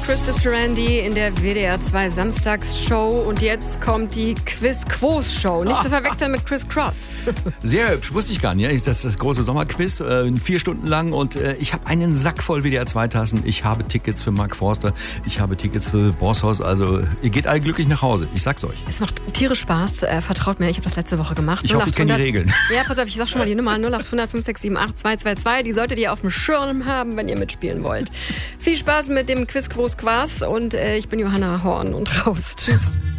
Christus Randy in der WDR 2 Samstagsshow. Und jetzt kommt die Quiz-Quos-Show. Nicht zu verwechseln mit Chris Cross. Sehr hübsch, wusste ich gar nicht. Das ist das große Sommerquiz, 4 Stunden lang. Und ich habe einen Sack voll WDR 2 Tassen. Ich habe Tickets für Mark Forster. Ich habe Tickets für Bosshaus. Also ihr geht alle glücklich nach Hause. Ich sag's euch. Es macht tierisch Spaß. Vertraut mir, ich habe das letzte Woche gemacht. Ich hoffe, ich kenne die Regeln. Ja, pass auf, ich sag schon mal die Nummer 0800 5678 222. Die solltet ihr auf dem Schirm haben, wenn ihr mitspielen wollt. Viel Spaß mit dem Quiz-Quos-Quas und ich bin Johanna Horn und raus. Tschüss.